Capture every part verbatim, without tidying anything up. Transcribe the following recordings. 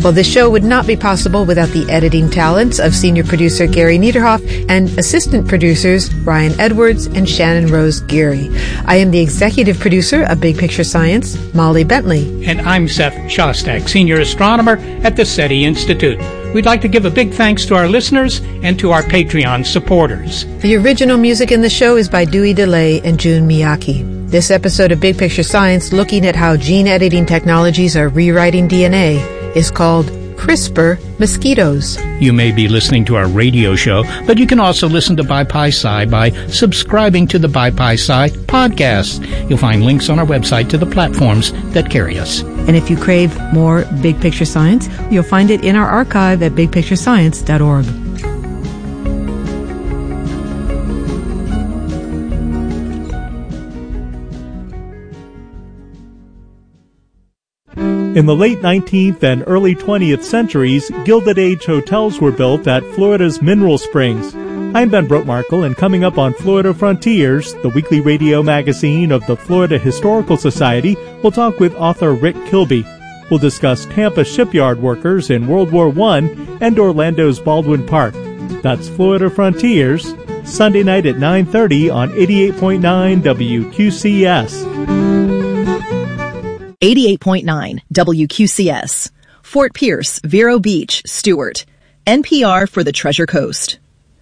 Well, this show would not be possible without the editing talents of senior producer Gary Niederhoff and assistant producers Ryan Edwards and Shannon Rose Geary. I am the executive producer of Big Picture Science, Molly Bentley. And I'm Seth Shostak, senior astronomer at the SETI Institute. We'd like to give a big thanks to our listeners and to our Patreon supporters. The original music in the show is by Dewey DeLay and June Miyake. This episode of Big Picture Science, looking at how gene editing technologies are rewriting D N A, is called CRISPR Mosquitoes. You may be listening to our radio show, but you can also listen to BiPi-Sci by subscribing to the BiPi-Sci podcast. You'll find links on our website to the platforms that carry us. And if you crave more Big Picture Science, you'll find it in our archive at big picture science dot org. In the late nineteenth and early twentieth centuries, Gilded Age hotels were built at Florida's Mineral Springs. I'm Ben Brotmarkle, and coming up on Florida Frontiers, the weekly radio magazine of the Florida Historical Society, we'll talk with author Rick Kilby. We'll discuss Tampa shipyard workers in World War One and Orlando's Baldwin Park. That's Florida Frontiers, Sunday night at nine thirty on eighty-eight point nine W Q C S. eighty-eight point nine W Q C S. Fort Pierce, Vero Beach, Stewart. N P R for the Treasure Coast.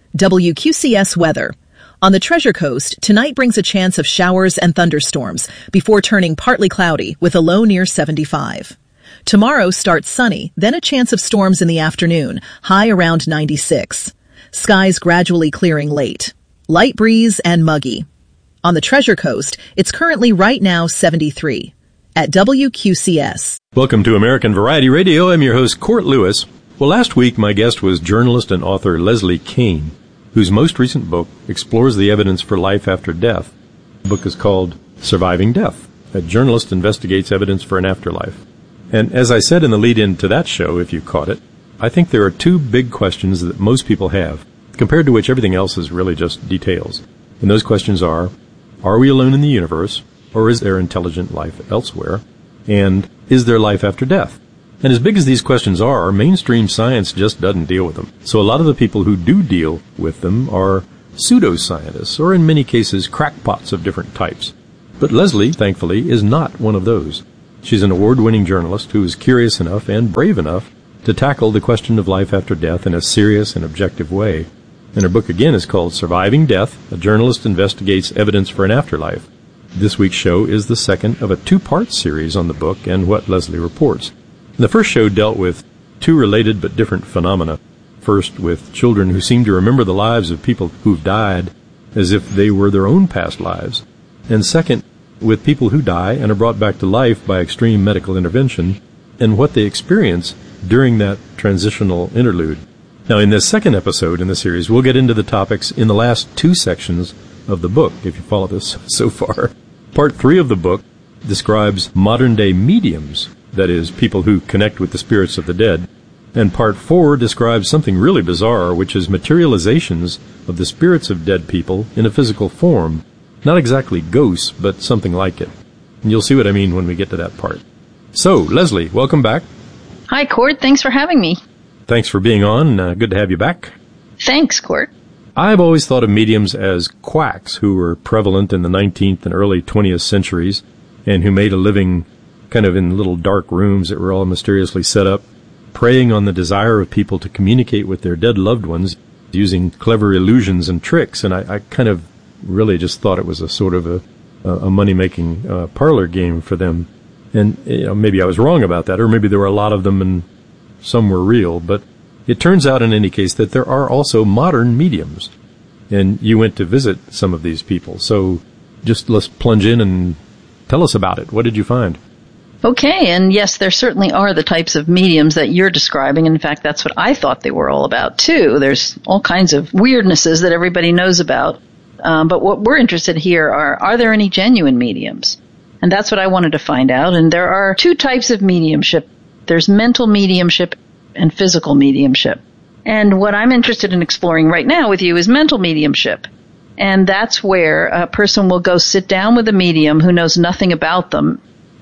W Q C S weather. On the Treasure Coast, tonight brings a chance of showers and thunderstorms before turning partly cloudy with a low near seventy-five. Tomorrow starts sunny, then a chance of storms in the afternoon, high around ninety-six. Skies gradually clearing late. Light breeze and muggy. On the Treasure Coast, it's currently right now seventy-three. At W Q C S. Welcome to American Variety Radio. I'm your host, Court Lewis. Well, last week my guest was journalist and author Leslie Kean, whose most recent book explores the evidence for life after death. The book is called Surviving Death. A journalist investigates evidence for an afterlife. And as I said in the lead-in to that show, if you caught it, I think there are two big questions that most people have, compared to which everything else is really just details. And those questions are, are we alone in the universe? Or is there intelligent life elsewhere? And is there life after death? And as big as these questions are, mainstream science just doesn't deal with them. So a lot of the people who do deal with them are pseudoscientists, or in many cases, crackpots of different types. But Leslie, thankfully, is not one of those. She's an award-winning journalist who is curious enough and brave enough to tackle the question of life after death in a serious and objective way. And her book, again, is called Surviving Death. A journalist investigates evidence for an afterlife. This week's show is the second of a two-part series on the book and what Leslie reports. The first show dealt with two related but different phenomena. First, with children who seem to remember the lives of people who've died as if they were their own past lives. And second, with people who die and are brought back to life by extreme medical intervention and what they experience during that transitional interlude. Now, in this second episode in the series, we'll get into the topics in the last two sections of the book, if you follow this so far. Part three of the book describes modern-day mediums, that is, people who connect with the spirits of the dead. And part four describes something really bizarre, which is materializations of the spirits of dead people in a physical form. Not exactly ghosts, but something like it. And you'll see what I mean when we get to that part. So, Leslie, welcome back. Hi, Court. Thanks for having me. Thanks for being on. Uh, good to have you back. Thanks, Court. I've always thought of mediums as quacks who were prevalent in the nineteenth and early twentieth centuries and who made a living kind of in little dark rooms that were all mysteriously set up, preying on the desire of people to communicate with their dead loved ones using clever illusions and tricks. And I, I kind of really just thought it was a sort of a, a money-making uh, parlor game for them. And you know, maybe I was wrong about that, or maybe there were a lot of them and some were real. But it turns out in any case that there are also modern mediums. And you went to visit some of these people. So just let's plunge in and tell us about it. What did you find? Okay, and yes, there certainly are the types of mediums that you're describing. In fact, that's what I thought they were all about, too. There's all kinds of weirdnesses that everybody knows about. Um, but what we're interested here are, are there any genuine mediums? And that's what I wanted to find out. And there are two types of mediumship. There's mental mediumship and physical mediumship. And what I'm interested in exploring right now with you is mental mediumship. And that's where a person will go sit down with a medium who knows nothing about them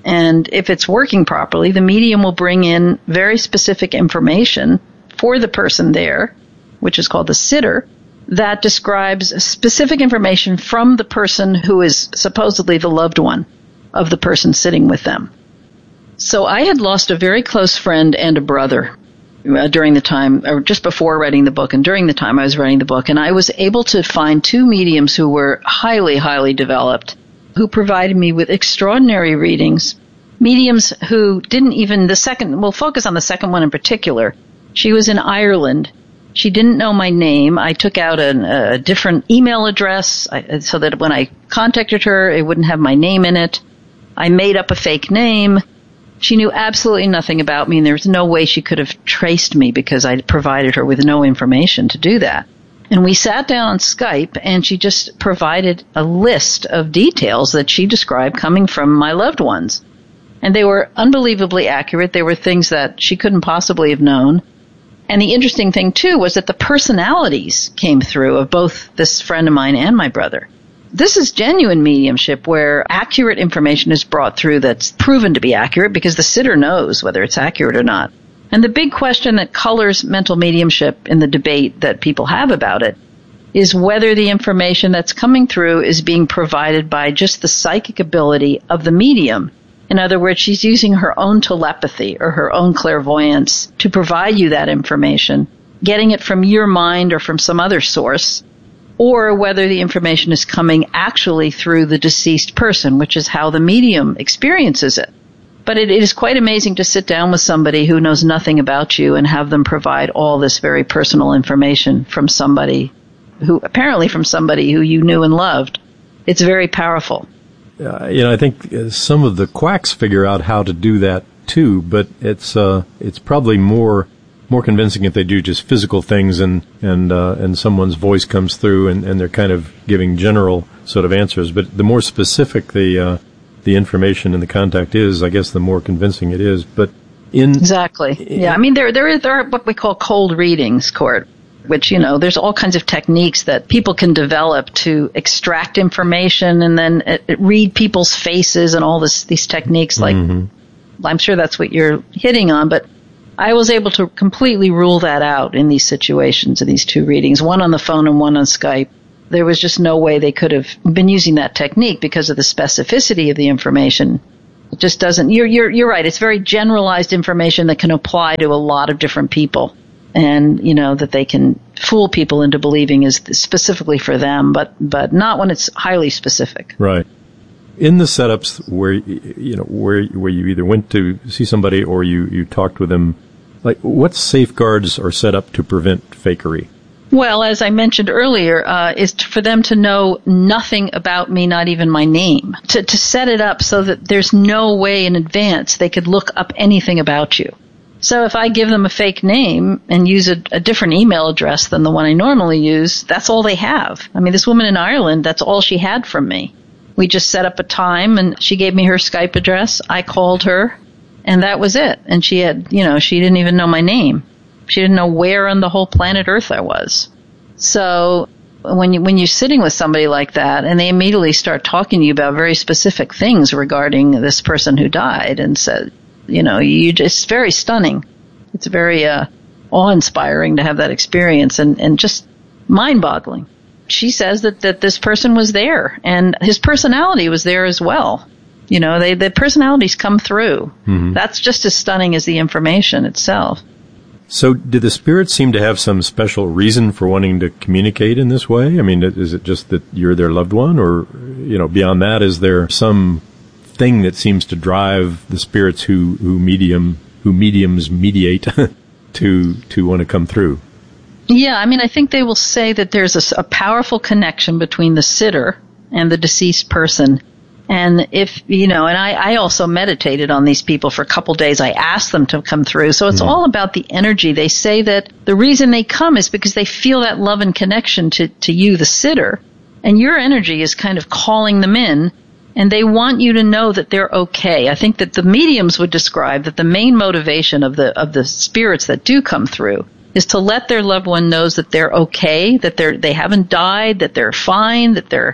And if it's working properly, the medium will bring in very specific information for the person there, which is called the sitter, that describes specific information from the person who is supposedly the loved one of the person sitting with them. So I had lost a very close friend and a brother uh, during the time, or just before writing the book and during the time I was writing the book. And I was able to find two mediums who were highly, highly developed, who provided me with extraordinary readings. Mediums who didn't even, the second, we'll focus on the second one in particular. She was in Ireland. She didn't know my name. I took out an, a different email address I, so that when I contacted her, it wouldn't have my name in it. I made up a fake name. She knew absolutely nothing about me, and there was no way she could have traced me because I provided her with no information to do that. And we sat down on Skype, and she just provided a list of details that she described coming from my loved ones. And they were unbelievably accurate. They were things that she couldn't possibly have known. And the interesting thing, too, was that the personalities came through of both this friend of mine and my brother. This is genuine mediumship where accurate information is brought through that's proven to be accurate because the sitter knows whether it's accurate or not. And the big question that colors mental mediumship in the debate that people have about it is whether the information that's coming through is being provided by just the psychic ability of the medium. In other words, she's using her own telepathy or her own clairvoyance to provide you that information, getting it from your mind or from some other source, or whether the information is coming actually through the deceased person, which is how the medium experiences it. But it is quite amazing to sit down with somebody who knows nothing about you and have them provide all this very personal information from somebody who, apparently from somebody who you knew and loved. It's very powerful. Uh, you know, I think uh, some of the quacks figure out how to do that too, but it's uh, it's probably more more convincing if they do just physical things and and uh, and someone's voice comes through and, and they're kind of giving general sort of answers. But the more specific the uh, the information and the contact is, I guess, the more convincing it is. But in exactly, in, yeah. I mean, there there there are what we call cold readings, Court. Which, you know, there's all kinds of techniques that people can develop to extract information and then uh, read people's faces and all this, these techniques. Like, mm-hmm. I'm sure that's what you're hitting on, but I was able to completely rule that out in these situations, in these two readings, one on the phone and one on Skype. There was just no way they could have been using that technique because of the specificity of the information. It just doesn't, you're, you're, you're right. It's very generalized information that can apply to a lot of different people. And, you know, that they can fool people into believing is specifically for them, but, but not when it's highly specific. Right. In the setups where, you know, where, where you either went to see somebody or you, you talked with them, like, what safeguards are set up to prevent fakery? Well, as I mentioned earlier, uh, is to, for them to know nothing about me, not even my name. To, to set it up so that there's no way in advance they could look up anything about you. So if I give them a fake name and use a, a different email address than the one I normally use, that's all they have. I mean, this woman in Ireland, that's all she had from me. We just set up a time and she gave me her Skype address. I called her and that was it. And she had, you know, she didn't even know my name. She didn't know where on the whole planet Earth I was. So when you, when you're sitting with somebody like that and they immediately start talking to you about very specific things regarding this person who died and said, you know, you just, it's very stunning. It's very uh, awe-inspiring to have that experience and, and just mind-boggling. She says that, that this person was there and his personality was there as well. You know, they, the personalities come through. Mm-hmm. That's just as stunning as the information itself. So did the spirits seem to have some special reason for wanting to communicate in this way? I mean, is it just that you're their loved one or, you know, beyond that, is there some thing that seems to drive the spirits who, who medium, who mediums mediate to, to want to come through? Yeah, I mean, I think they will say that there's a, a powerful connection between the sitter and the deceased person. And if, you know, and I, I also meditated on these people for a couple days. I asked them to come through. So it's mm. all about the energy. They say that the reason they come is because they feel that love and connection to, to you, the sitter. And your energy is kind of calling them in. And they want you to know that they're okay. I think that the mediums would describe that the main motivation of the of the spirits that do come through is to let their loved one knows that they're okay, that they're they haven't died, that they're fine, that they're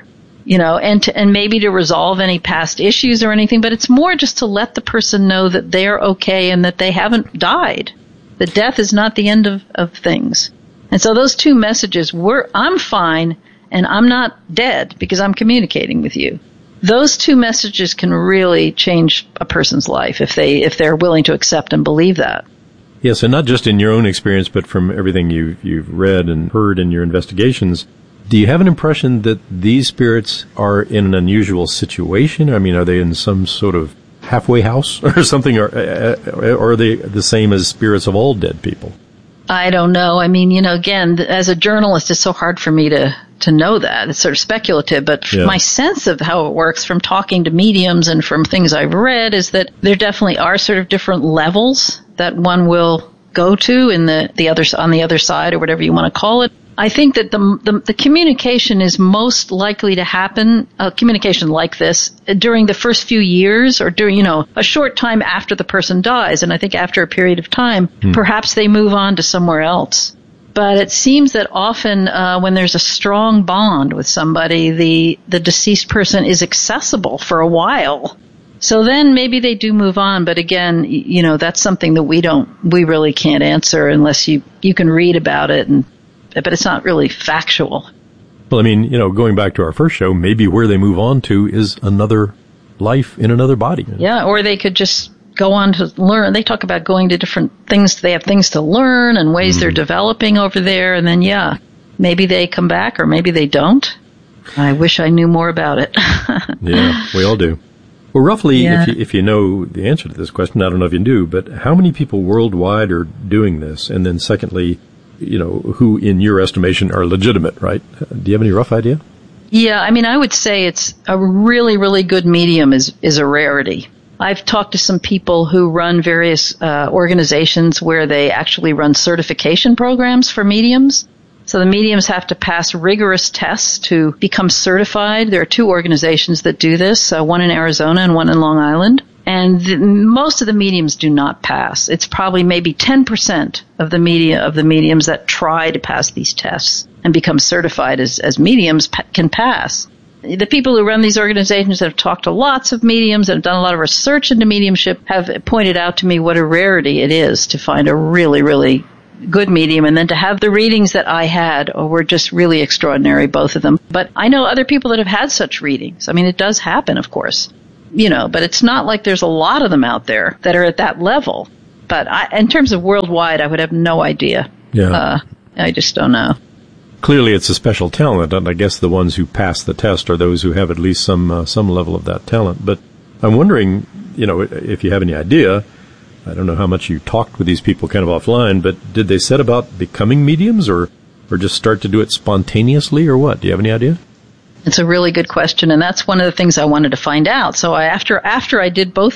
you know, and to, and maybe to resolve any past issues or anything, but it's more just to let the person know that they're okay and that they haven't died. That death is not the end of, of things. And so those two messages were, I'm fine and I'm not dead because I'm communicating with you. Those two messages can really change a person's life if they, if they're willing to accept and believe that. Yes, and not just in your own experience, but from everything you've, you've read and heard in your investigations. Do you have an impression that these spirits are in an unusual situation? I mean, are they in some sort of halfway house or something, or, or are they the same as spirits of all dead people? I don't know. I mean, you know, again, as a journalist, it's so hard for me to, to know that. It's sort of speculative, but yeah. My sense of how it works from talking to mediums and from things I've read is that there definitely are sort of different levels that one will go to in the, the other, on the other side or whatever you want to call it. I think that the, the, the communication is most likely to happen, uh, communication like this, during the first few years or during, you know, a short time after the person dies. And I think after a period of time, hmm. perhaps they move on to somewhere else. But it seems that often uh, when there's a strong bond with somebody, the, the deceased person is accessible for a while. So then maybe they do move on. But again, you know, that's something that we don't, we really can't answer unless you, you can read about it and but it's not really factual. Well, I mean, you know, going back to our first show, maybe where they move on to is another life in another body. Yeah, or they could just go on to learn. They talk about going to different things. They have things to learn and ways mm. they're developing over there. And then, yeah, maybe they come back or maybe they don't. I wish I knew more about it. Yeah, we all do. Well, roughly, yeah. if, you, if you know the answer to this question, I don't know if you do, but how many people worldwide are doing this? And then secondly, you know, who in your estimation are legitimate, right? Do you have any rough idea? Yeah, I mean, I would say it's a really, really good medium is, is a rarity. I've talked to some people who run various uh, organizations where they actually run certification programs for mediums. So the mediums have to pass rigorous tests to become certified. There are two organizations that do this, uh, one in Arizona and one in Long Island. And the, most of the mediums do not pass. It's probably maybe ten percent of the media of the mediums that try to pass these tests and become certified as, as mediums pa- can pass. The people who run these organizations that have talked to lots of mediums and have done a lot of research into mediumship have pointed out to me what a rarity it is to find a really, really good medium. And then to have the readings that I had oh, were just really extraordinary, both of them. But I know other people that have had such readings. I mean, it does happen, of course. You know, but it's not like there's a lot of them out there that are at that level. But I, in terms of worldwide, I would have no idea. Yeah. Uh, I just don't know. Clearly, it's a special talent, and I guess the ones who pass the test are those who have at least some uh, some level of that talent. But I'm wondering, you know, if you have any idea, I don't know how much you talked with these people kind of offline, but did they set about becoming mediums or, or just start to do it spontaneously or what? Do you have any idea? It's a really good question, and that's one of the things I wanted to find out. So I, after after I did both